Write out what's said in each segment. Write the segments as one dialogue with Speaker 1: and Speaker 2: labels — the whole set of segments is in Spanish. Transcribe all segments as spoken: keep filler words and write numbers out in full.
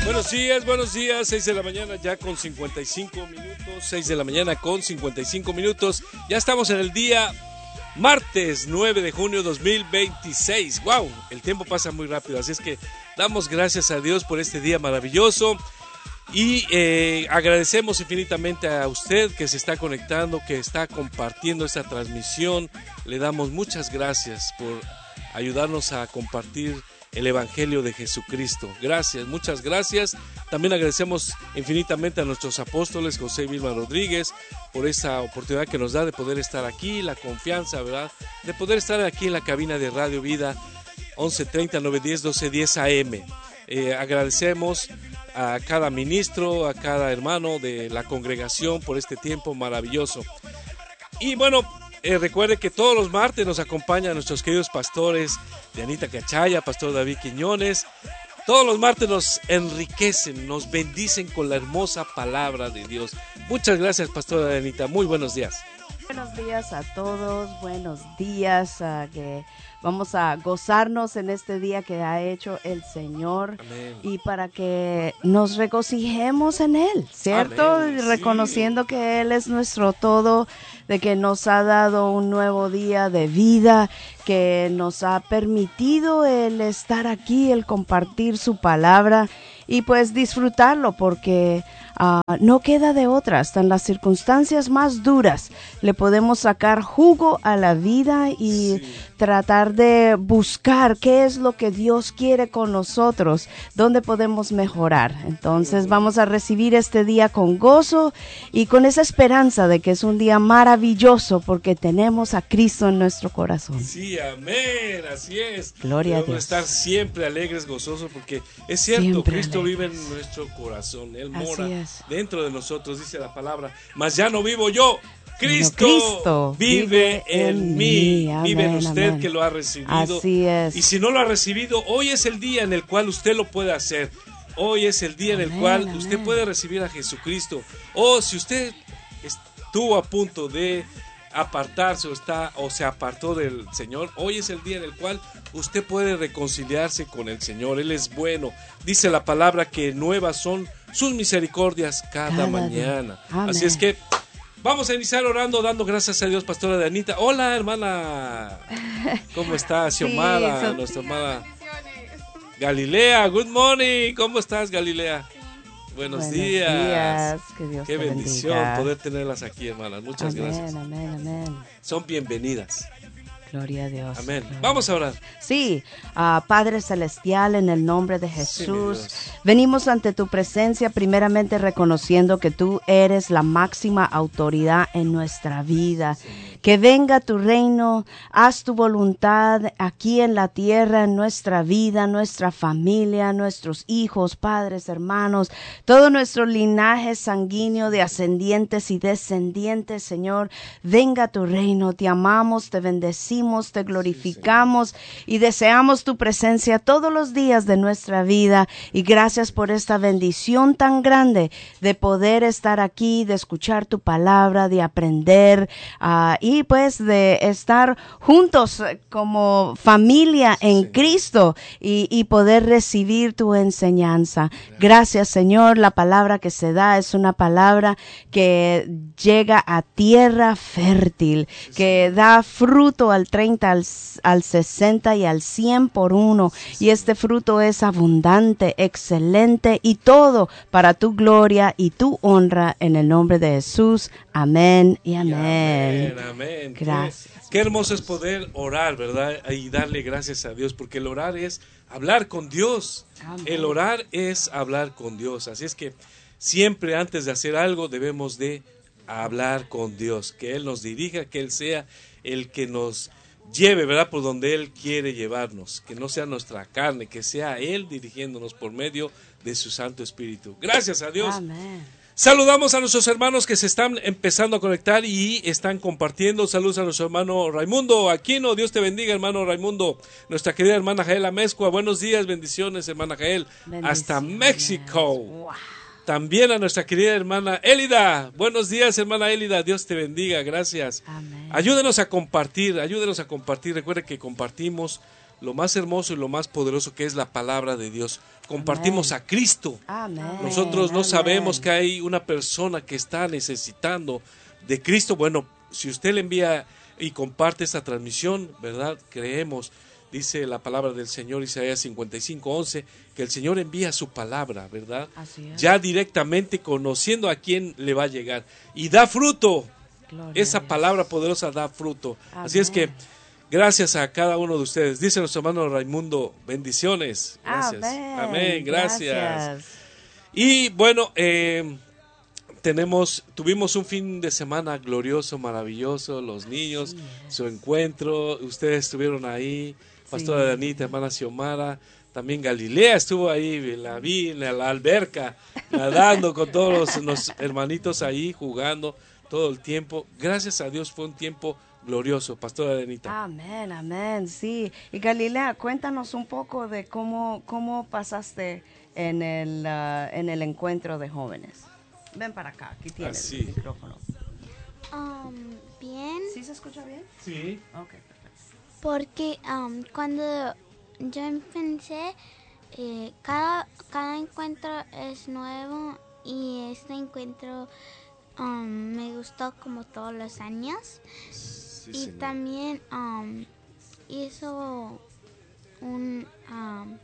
Speaker 1: Buenos días, buenos días, seis de la mañana ya con cincuenta y cinco minutos, seis de la mañana con cincuenta y cinco minutos, ya estamos en el día martes nueve de junio dos mil veintiséis, wow, el tiempo pasa muy rápido, así es que damos gracias a Dios por este día maravilloso y eh, agradecemos infinitamente a usted que se está conectando, que está compartiendo esta transmisión, le damos muchas gracias por ayudarnos a compartir el Evangelio de Jesucristo. Gracias, muchas gracias. También agradecemos infinitamente a nuestros apóstoles, José y Vilma Rodríguez, por esta oportunidad que nos da de poder estar aquí, la confianza, ¿verdad? De poder estar aquí en la cabina de Radio Vida, once treinta, nueve diez, doce diez A M. Eh, agradecemos a cada ministro, a cada hermano de la congregación por este tiempo maravilloso. Y bueno, Eh, recuerde que todos los martes nos acompañan nuestros queridos pastores de Anita Cachaya, pastor David Quiñones. Todos los martes nos enriquecen, nos bendicen con la hermosa palabra de Dios. Muchas gracias, pastora Anita. Muy buenos días.
Speaker 2: Buenos días a todos, buenos días, uh, que vamos a gozarnos en este día que ha hecho el Señor. Amén. Y para que nos regocijemos en Él, ¿cierto? Amén, reconociendo sí. que Él es nuestro todo, de que nos ha dado un nuevo día de vida, que nos ha permitido el estar aquí, el compartir su palabra y pues disfrutarlo, porque uh, no queda de otra. Hasta en las circunstancias más duras le podemos sacar jugo a la vida y sí. tratar de buscar qué es lo que Dios quiere con nosotros, dónde podemos mejorar. Entonces vamos a recibir este día con gozo y con esa esperanza de que es un día maravilloso porque tenemos a Cristo en nuestro corazón.
Speaker 1: Sí, amén, así es.
Speaker 2: Gloria
Speaker 1: Debemos
Speaker 2: a Dios.
Speaker 1: estar siempre alegres, gozosos, porque es cierto,
Speaker 2: siempre
Speaker 1: Cristo
Speaker 2: alegres.
Speaker 1: vive en nuestro corazón, Él mora dentro de nosotros, dice la palabra, mas ya no vivo yo, Cristo,
Speaker 2: Cristo
Speaker 1: vive, vive en mí,
Speaker 2: amén,
Speaker 1: vive en usted
Speaker 2: amén.
Speaker 1: que lo ha recibido.
Speaker 2: Así es.
Speaker 1: Y si no lo ha recibido, hoy es el día en el cual usted lo puede hacer. Hoy es el día
Speaker 2: amén,
Speaker 1: en el cual
Speaker 2: amén.
Speaker 1: usted puede recibir a Jesucristo. O si usted estuvo a punto de apartarse o está o se apartó del Señor, hoy es el día en el cual usted puede reconciliarse con el Señor. Él es bueno. Dice la palabra que nuevas son sus misericordias cada, cada mañana. Así es que vamos a iniciar orando, dando gracias a Dios, pastora de Anita. Hola, hermana. ¿Cómo está, Xiomara? Sí, so... Nuestra hermana Galilea. Good morning. ¿Cómo estás, Galilea? Buenos, Buenos días. días.
Speaker 2: Que Dios
Speaker 1: Qué
Speaker 2: te
Speaker 1: bendición
Speaker 2: bendiga.
Speaker 1: Poder tenerlas aquí, hermanas. Muchas
Speaker 2: amén,
Speaker 1: gracias.
Speaker 2: Amén, amén.
Speaker 1: Son bienvenidas.
Speaker 2: Gloria a Dios.
Speaker 1: Amén.
Speaker 2: Gloria.
Speaker 1: Vamos a orar.
Speaker 2: Sí, uh, Padre Celestial, en el nombre de Jesús, sí, venimos ante tu presencia primeramente reconociendo que tú eres la máxima autoridad en nuestra vida. Sí. Que venga tu reino, haz tu voluntad aquí en la tierra, en nuestra vida, nuestra familia, nuestros hijos, padres, hermanos, todo nuestro linaje sanguíneo de ascendientes y descendientes, Señor. Venga tu reino, te amamos, te bendecimos, te glorificamos sí, y deseamos tu presencia todos los días de nuestra vida. Y gracias por esta bendición tan grande de poder estar aquí, de escuchar tu palabra, de aprender uh, y pues de estar juntos como familia en sí. Cristo y, y poder recibir tu enseñanza. Gracias. Gracias, Señor. La palabra que se da es una palabra que llega a tierra fértil, sí, que da fruto al treinta, al, al sesenta y al cien por uno. Sí, y este fruto es abundante, excelente y todo para tu gloria y tu honra en el nombre de Jesús. Amén y amén.
Speaker 1: Amén, amén.
Speaker 2: Gracias.
Speaker 1: Qué, qué hermoso es poder orar, ¿verdad? Y darle gracias a Dios, porque el orar es hablar con Dios. Amén. El orar es hablar con Dios. Así es que siempre antes de hacer algo debemos de hablar con Dios, que Él nos dirija, que Él sea el que nos lleve, ¿verdad?, por donde Él quiere llevarnos, que no sea nuestra carne, que sea Él dirigiéndonos por medio de su Santo Espíritu. Gracias a Dios.
Speaker 2: Amén.
Speaker 1: Saludamos a nuestros hermanos que se están empezando a conectar y están compartiendo. Saludos a nuestro hermano Raimundo Aquino. Dios te bendiga, hermano Raimundo. Nuestra querida hermana Jael Amezcua. Buenos días, bendiciones, hermana Jael. Hasta México. Wow. También a nuestra querida hermana Élida. Buenos días, hermana Élida. Dios te bendiga. Gracias.
Speaker 2: Amén.
Speaker 1: Ayúdenos a compartir, ayúdenos a compartir. Recuerde que compartimos lo más hermoso y lo más poderoso que es la palabra de Dios. Compartimos
Speaker 2: Amén.
Speaker 1: a Cristo.
Speaker 2: Amén.
Speaker 1: Nosotros no
Speaker 2: Amén.
Speaker 1: sabemos que hay una persona que está necesitando de Cristo. Bueno, si usted le envía y comparte esta transmisión, ¿verdad? Creemos, dice la palabra del Señor, Isaías cincuenta y cinco, once, que el Señor envía su palabra, ¿verdad?
Speaker 2: Así es.
Speaker 1: Ya directamente conociendo a quién le va a llegar. Y da fruto.
Speaker 2: Gloria
Speaker 1: Esa
Speaker 2: a Dios.
Speaker 1: palabra poderosa da fruto.
Speaker 2: Amén.
Speaker 1: Así es que, gracias a cada uno de ustedes. Dice nuestro hermano Raimundo, bendiciones. Gracias.
Speaker 2: Amén.
Speaker 1: Amén, gracias.
Speaker 2: Gracias.
Speaker 1: Y bueno, eh, tenemos, tuvimos un fin de semana glorioso, maravilloso, los niños,
Speaker 2: Así es.
Speaker 1: su encuentro, ustedes estuvieron ahí, Pastora
Speaker 2: Sí.
Speaker 1: Danita, hermana Xiomara, también Galilea estuvo ahí, la vi en la alberca, nadando con todos los, los hermanitos ahí, jugando todo el tiempo. Gracias a Dios fue un tiempo glorioso, Pastora Danita.
Speaker 2: Amén, amén, sí. Y Galilea, cuéntanos un poco de cómo, cómo pasaste en el, ah, en el encuentro de jóvenes. Ven para acá, aquí tienes
Speaker 1: Así.
Speaker 2: el micrófono.
Speaker 3: Um, bien,
Speaker 2: ¿Sí se escucha bien?
Speaker 1: Sí.
Speaker 2: Ok, perfecto.
Speaker 3: porque um, cuando yo empecé, eh, cada, cada encuentro es nuevo y este encuentro um, me gustó como todos los años.
Speaker 1: Sí,
Speaker 3: Y
Speaker 1: señor.
Speaker 3: también um, hizo un um,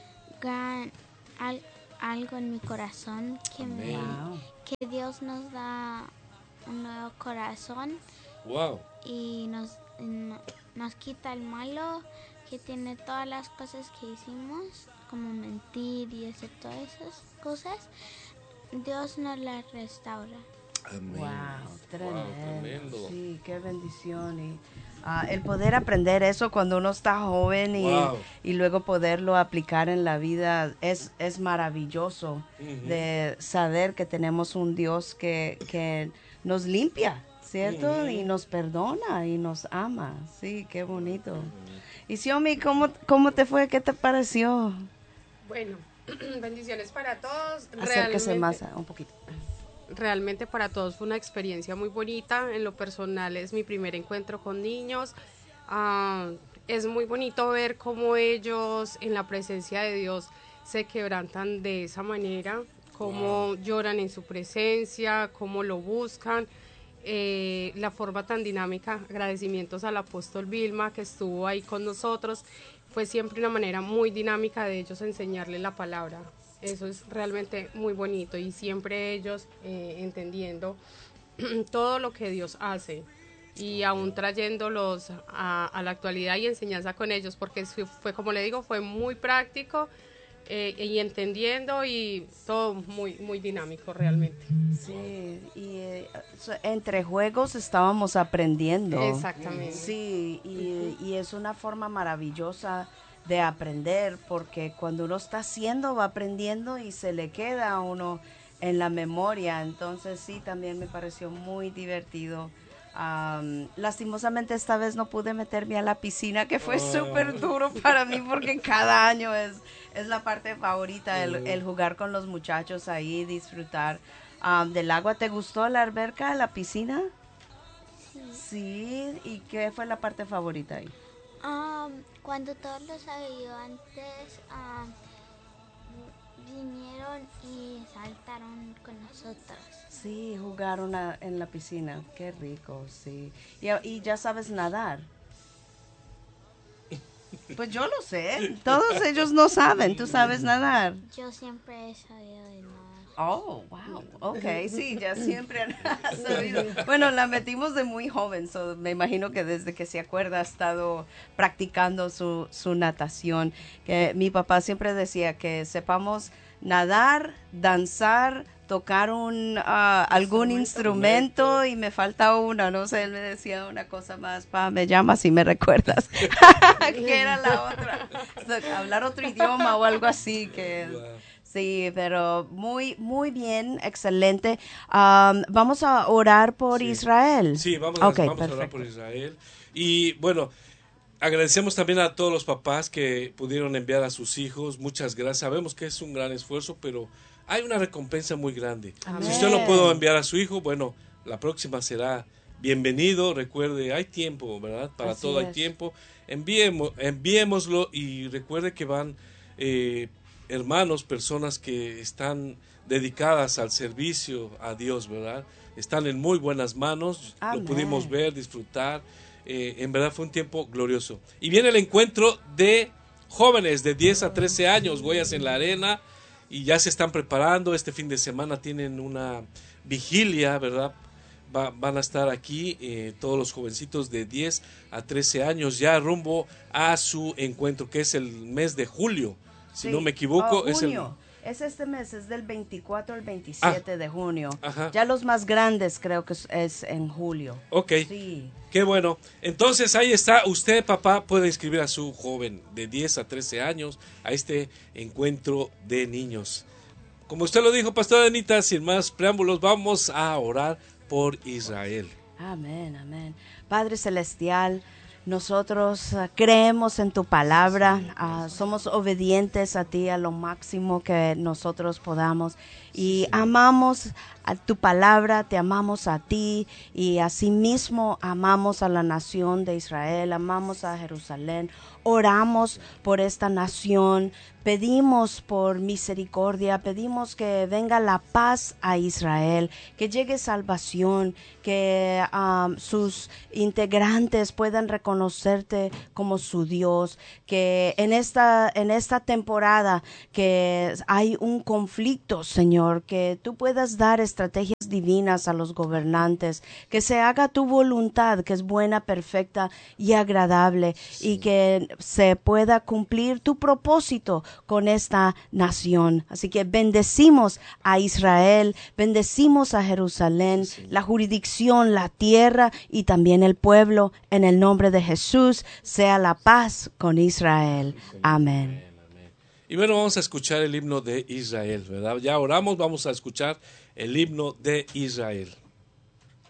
Speaker 3: gran al- algo en mi corazón que, me,
Speaker 2: Wow.
Speaker 3: que Dios nos da un nuevo corazón
Speaker 1: Wow.
Speaker 3: y nos, no- nos quita el malo que tiene todas las cosas que hicimos, como mentir y hacer todas esas cosas. Dios nos las restaura.
Speaker 1: Amén.
Speaker 2: Wow, tremendo.
Speaker 1: tremendo.
Speaker 2: Sí, qué bendición. Y ah, el poder aprender eso cuando uno está joven y,
Speaker 1: Wow.
Speaker 2: y luego poderlo aplicar en la vida es, es maravilloso.
Speaker 1: Ujú.
Speaker 2: De saber que tenemos un Dios que, que nos limpia, ¿cierto?
Speaker 1: Ujú.
Speaker 2: Y nos perdona y nos ama. Sí, qué bonito. Y Xiomi, ¿cómo, ¿cómo te fue? ¿Qué te pareció?
Speaker 4: Bueno, bendiciones para todos.
Speaker 2: Acérquese
Speaker 4: Realmente-
Speaker 2: más a- un poquito.
Speaker 4: Realmente para todos fue una experiencia muy bonita. En lo personal es mi primer encuentro con niños. Ah, es muy bonito ver cómo ellos en la presencia de Dios se quebrantan de esa manera, cómo lloran en su presencia, cómo lo buscan. Eh, la forma tan dinámica, agradecimientos al apóstol Vilma que estuvo ahí con nosotros. Fue siempre una manera muy dinámica de ellos enseñarle la palabra. Eso es realmente muy bonito y siempre ellos eh, entendiendo todo lo que Dios hace y aún trayéndolos a, a la actualidad y enseñanza con ellos, porque fue, fue, como le digo, fue muy práctico eh, y entendiendo y todo muy, muy dinámico realmente.
Speaker 2: Sí, y eh, so- entre juegos estábamos aprendiendo.
Speaker 4: Exactamente.
Speaker 2: Sí, y, y es una forma maravillosa de aprender, porque cuando uno está haciendo, va aprendiendo y se le queda a uno en la memoria. Entonces sí, también me pareció muy divertido. Am, lastimosamente esta vez no pude meterme a la piscina, que fue súper duro para mí, porque cada año es, es la parte favorita, el, el jugar con los muchachos ahí, disfrutar am, del agua. ¿Te gustó la alberca, la piscina? Sí, ¿y qué fue la parte favorita ahí?
Speaker 3: Um, cuando todos los ayudantes um, vinieron y saltaron con nosotros.
Speaker 2: Sí, jugaron a- en la piscina, qué rico, sí. Y, a- y ya sabes nadar. Pues yo lo sé, todos ellos no saben, ¿tú sabes nadar?
Speaker 3: Yo siempre he sabido de nadar.
Speaker 2: Oh, wow, ok, sí, ya siempre han sabido. Bueno, la metimos de muy joven, so me imagino que desde que se acuerda ha estado practicando su, su natación. Que mi papá siempre decía que sepamos nadar, danzar, tocar un ah, algún instrumento, y me falta una, no sé, él me decía una cosa más, pa, me llamas y me recuerdas. ¿Qué era la otra? So, hablar otro idioma o algo así que...
Speaker 1: Wow.
Speaker 2: Sí, pero muy, muy bien, excelente. Am, vamos a orar por
Speaker 1: Sí.
Speaker 2: Israel.
Speaker 1: Sí, vamos, a,
Speaker 2: Ok,
Speaker 1: vamos a orar
Speaker 2: perfecto.
Speaker 1: por Israel. Y bueno, agradecemos también a todos los papás que pudieron enviar a sus hijos. Muchas gracias. Sabemos que es un gran esfuerzo, pero hay una recompensa muy grande.
Speaker 2: Amén.
Speaker 1: Si usted no pudo enviar a su hijo, bueno, la próxima será bienvenido. Recuerde, hay tiempo, ¿verdad? Para
Speaker 2: Así
Speaker 1: todo hay
Speaker 2: es.
Speaker 1: tiempo. Enviemos, enviémoslo y recuerde que van eh, hermanos, personas que están dedicadas al servicio a Dios, ¿verdad? Están en muy buenas manos,
Speaker 2: Amén.
Speaker 1: lo pudimos ver, disfrutar. Eh, en verdad fue un tiempo glorioso. Y viene el encuentro de jóvenes de diez a trece años, Huellas en la Arena, y ya se están preparando. Este fin de semana tienen una vigilia, ¿verdad? Va, van a estar aquí eh, todos los jovencitos de diez a trece años, ya rumbo a su encuentro, que es el mes de julio, si
Speaker 2: Sí.
Speaker 1: no me equivoco.
Speaker 2: Oh,
Speaker 1: es el
Speaker 2: junio. Es este mes, es del veinticuatro al veintisiete
Speaker 1: Ah.
Speaker 2: de junio.
Speaker 1: Ajá.
Speaker 2: Ya los más grandes creo que es, es en julio.
Speaker 1: Ok.
Speaker 2: Sí.
Speaker 1: Qué bueno. Entonces ahí está, usted, papá, puede inscribir a su joven de diez a trece años a este encuentro de niños. Como usted lo dijo, Pastor Anita, sin más preámbulos, vamos a orar por Israel.
Speaker 2: Amén, amén. Padre Celestial, nosotros uh, creemos en tu palabra, uh, somos obedientes a ti a lo máximo que nosotros podamos y amamos a tu palabra, te amamos a ti y asimismo amamos a la nación de Israel, amamos a Jerusalén, oramos por esta nación, pedimos por misericordia, pedimos que venga la paz a Israel, que llegue salvación, que um, sus integrantes puedan reconocerte como su Dios, que en esta, en esta temporada que hay un conflicto, Señor, que tú puedas dar estrategias divinas a los gobernantes, que se haga tu voluntad, que es buena, perfecta y agradable, sí. Y que se pueda cumplir tu propósito con esta nación. Así que bendecimos a Israel, bendecimos a Jerusalén, sí, la jurisdicción, la tierra y también el pueblo. En el nombre de Jesús, sea la paz con Israel. Sí, amén.
Speaker 1: Y bueno, vamos a escuchar el himno de Israel, ¿verdad? Ya oramos, vamos a escuchar el himno de Israel.